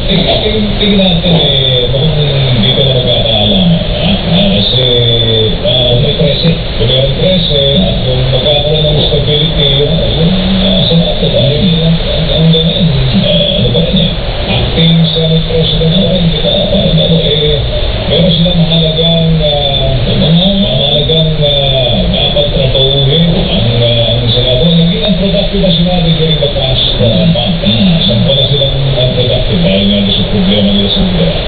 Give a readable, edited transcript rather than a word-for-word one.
tingin natin mukhang hindi ka na magkakaalaman. Kasi may 13. Kung yung 13 at kung magkakaroon ng stability, yung Senado, dahil ang ganyan, ano pa rin yan? Acting Senate President pa rin, di ba? Parang meron silang mahalagang dapat tratuhin ang Senado. Naging unproductive na Senado during the past month. Sampa na silang unproductive dahil nga sa problema nila sa